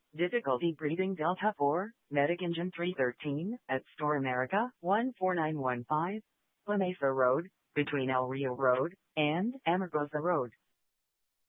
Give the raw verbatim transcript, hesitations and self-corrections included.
Difficulty breathing Delta four, Medic Engine three thirteen, at Store America, one four nine one five, La Mesa Road, between El Rio Road and Amargosa Road.